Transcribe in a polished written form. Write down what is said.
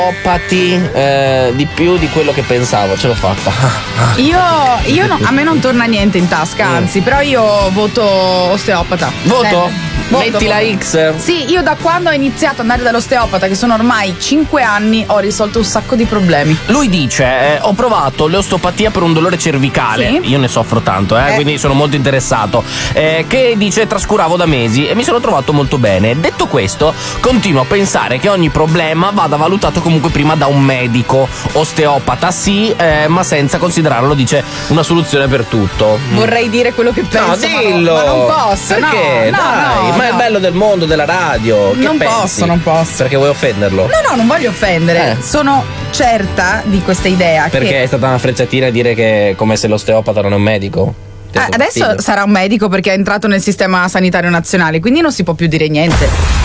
osteopati di più di quello che pensavo, ce l'ho fatta. Io no, a me non torna niente in tasca, anzi, però io voto osteopata. Voto? Metti la X? Sì, io da quando ho iniziato ad andare dall'osteopata, che sono ormai 5 anni, ho risolto un sacco di problemi. Lui dice, ho provato l'osteopatia per un dolore cervicale, Sì. io ne soffro tanto, quindi sono molto interessato, che dice trascuravo da mesi e mi sono trovato molto bene. Detto questo, continuo a pensare che ogni problema vada valutato comunque prima da un medico. Osteopata sì, ma senza considerarlo, dice, una soluzione per tutto. Vorrei dire quello che penso, No, dillo! ma non posso. Perché? No, Dai, no, ma è il bello del mondo della radio. Che Non pensi? non posso. Perché vuoi offenderlo? No, non voglio offendere. Sono certa di questa idea. Perché è stata una frecciatina dire che è come se l'osteopata non è un medico? Adesso sarà un medico perché è entrato nel sistema sanitario nazionale, quindi non si può più dire niente.